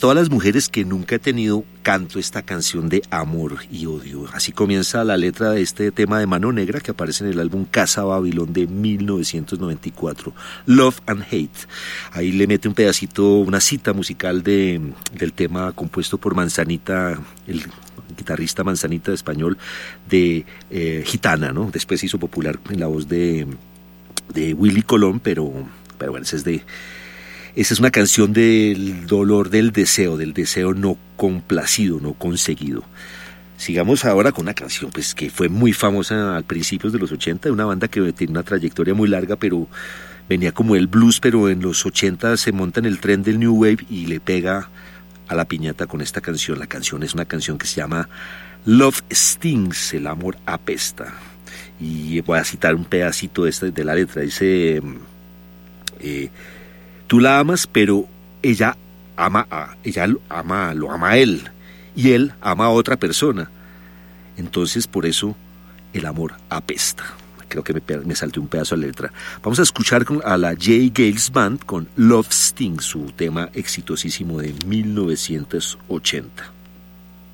todas las mujeres que nunca he tenido, canto esta canción de amor y odio. Así comienza la letra de este tema de Mano Negra que aparece en el álbum Casa Babilón de 1994, Love and Hate. Ahí le mete un pedacito, una cita musical del tema compuesto por Manzanita, el guitarrista Manzanita español de Gitana, ¿no? Después se hizo popular en la voz de Willy Colón, pero bueno, esa es una canción del dolor del deseo no complacido, no conseguido. Sigamos ahora con una canción pues que fue muy famosa al principios de los 80, de una banda que tiene una trayectoria muy larga, pero venía como el blues, pero en los 80 se monta en el tren del New Wave y le pega a la piñata con esta canción. La canción es una canción que se llama Love Stings, el amor apesta. Y voy a citar un pedacito de la letra. Dice... tú la amas, pero ella lo ama a él, y él ama a otra persona. Entonces, por eso, el amor apesta. Creo que me salté un pedazo de la letra. Vamos a escuchar a la J. Gales Band con Love Sting, su tema exitosísimo de 1980.